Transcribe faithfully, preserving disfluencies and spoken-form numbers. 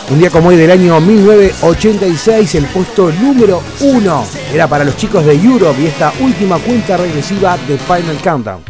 Un día como hoy del año mil novecientos ochenta y seis, el puesto número uno era para los chicos de Europe y esta última cuenta regresiva de Final Countdown.